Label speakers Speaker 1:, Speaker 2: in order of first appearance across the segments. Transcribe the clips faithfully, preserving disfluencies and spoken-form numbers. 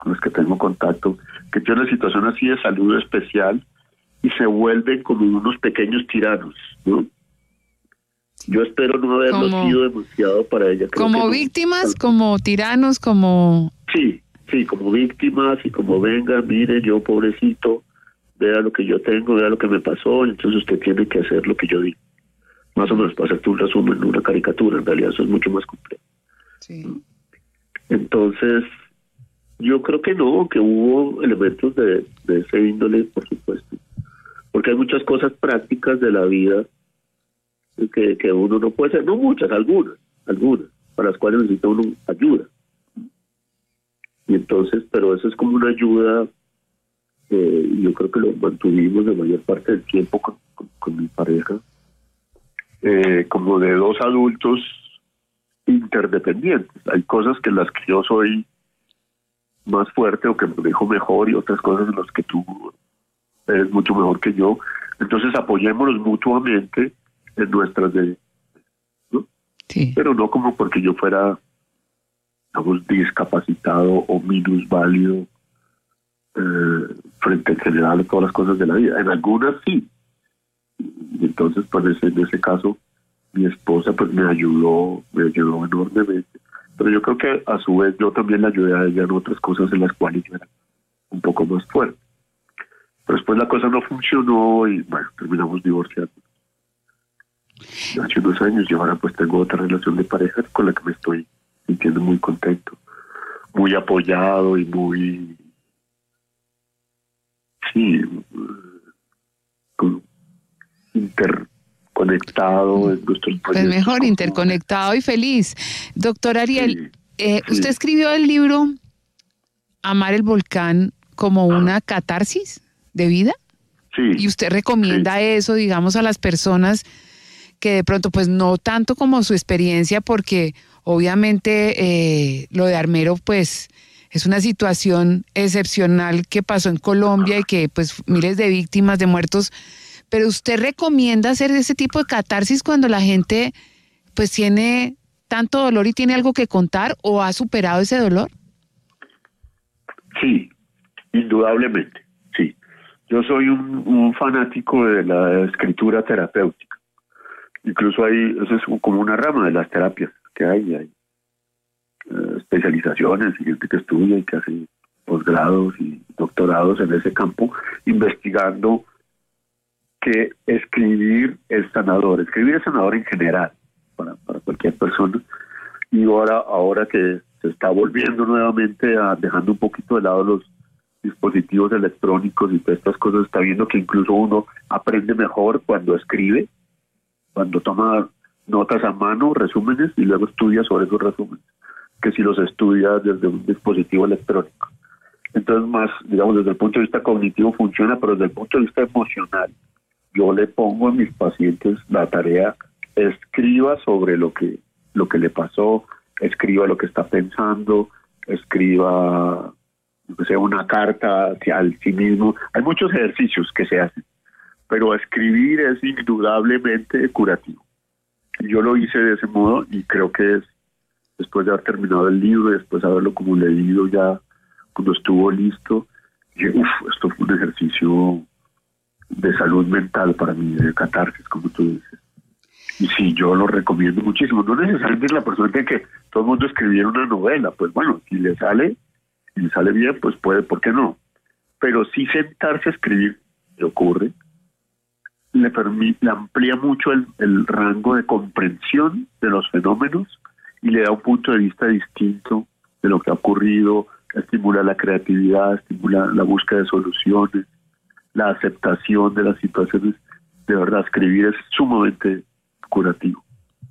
Speaker 1: con los que tengo contacto, que tienen una situación así de salud especial y se vuelven como unos pequeños tiranos, ¿no? Yo espero no haberlo
Speaker 2: como,
Speaker 1: sido demasiado para ella. Creo
Speaker 2: como
Speaker 1: no.
Speaker 2: víctimas, como tiranos, como...
Speaker 1: Sí, sí, como víctimas y como venga, mire, yo pobrecito, vea lo que yo tengo, vea lo que me pasó, entonces usted tiene que hacer lo que yo digo. Más o menos para hacerte un resumen, una caricatura, en realidad eso es mucho más complejo.
Speaker 2: Sí.
Speaker 1: Entonces, yo creo que no, que hubo elementos de, de ese índole, por supuesto, porque hay muchas cosas prácticas de la vida que, que uno no puede hacer, no muchas, algunas, algunas, para las cuales necesita uno ayuda. Y entonces, pero eso es como una ayuda, eh, yo creo que lo mantuvimos la mayor parte del tiempo con, con, con mi pareja, eh, como de dos adultos interdependientes. Hay cosas que en las que yo soy más fuerte o que me dejo mejor y otras cosas en las que tú eres mucho mejor que yo. Entonces apoyémonos mutuamente en nuestras de, ¿no?
Speaker 2: Sí.
Speaker 1: Pero no como porque yo fuera, digamos, discapacitado o minusválido eh, frente en general a todas las cosas de la vida. En algunas sí. Y entonces, pues en ese caso, mi esposa pues me ayudó, me ayudó enormemente. Pero yo creo que a su vez yo también la ayudé a ella en otras cosas en las cuales yo era un poco más fuerte. Pero después la cosa no funcionó y bueno, terminamos divorciando. Hace unos años y ahora pues tengo otra relación de pareja con la que me estoy sintiendo muy contento, muy apoyado y muy, sí, interconectado en nuestros proyectos.
Speaker 2: Pues mejor, interconectado y feliz. Doctor Ariel, sí, eh, sí. Usted escribió el libro Amar el Volcán como una catarsis de vida.
Speaker 1: Sí.
Speaker 2: Y usted recomienda sí. eso, digamos, a las personas que de pronto, pues no tanto como su experiencia, porque obviamente eh, lo de Armero, pues es una situación excepcional que pasó en Colombia y que pues miles de víctimas, de muertos, pero usted recomienda hacer ese tipo de catarsis cuando la gente pues tiene tanto dolor y tiene algo que contar o ha superado ese dolor.
Speaker 1: Sí, indudablemente, sí. Yo soy un, un fanático de la escritura terapéutica. Incluso hay, eso es como una rama de las terapias que hay, hay uh, especializaciones y gente que estudia y que hace posgrados y doctorados en ese campo, investigando que escribir es sanador, escribir es sanador en general, para, para cualquier persona, y ahora, ahora que se está volviendo nuevamente a dejando un poquito de lado los dispositivos electrónicos y todas estas cosas, está viendo que incluso uno aprende mejor cuando escribe, cuando toma notas a mano, resúmenes, y luego estudia sobre esos resúmenes, que si los estudia desde un dispositivo electrónico. Entonces, más, digamos, desde el punto de vista cognitivo funciona, pero desde el punto de vista emocional, yo le pongo a mis pacientes la tarea, escriba sobre lo que, lo que le pasó, escriba lo que está pensando, escriba, no sé, una carta hacia al sí mismo. Hay muchos ejercicios que se hacen, pero escribir es indudablemente curativo. Yo lo hice de ese modo y creo que es, después de haber terminado el libro y después de haberlo como leído ya cuando estuvo listo, dije, uff, esto fue un ejercicio de salud mental para mí, de catarsis, como tú dices. Y sí, yo lo recomiendo muchísimo. No necesariamente la persona tiene que todo el mundo escribiera una novela, pues bueno, si le sale, si le sale bien, pues puede, ¿por qué no? Pero sí sentarse a escribir, ¿qué ocurre? Le, permite, le amplía mucho el, el rango de comprensión de los fenómenos y le da un punto de vista distinto de lo que ha ocurrido, estimula la creatividad, estimula la búsqueda de soluciones, la aceptación de las situaciones. De verdad, escribir es sumamente curativo.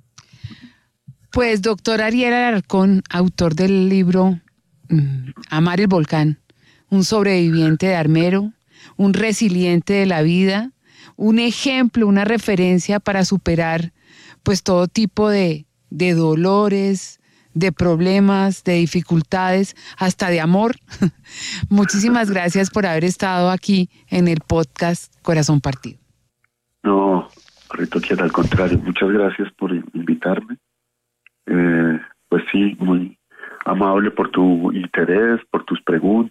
Speaker 2: Pues doctor Ariel Alarcón, autor del libro mm, Amar el Volcán, un sobreviviente de Armero, un resiliente de la vida, un ejemplo, una referencia para superar pues todo tipo de, de dolores, de problemas, de dificultades, hasta de amor. Muchísimas gracias por haber estado aquí en el podcast Corazón Partido.
Speaker 1: No, Rito, quiero al contrario, muchas gracias por invitarme. Eh, pues sí, muy, amable por tu interés, por tus preguntas.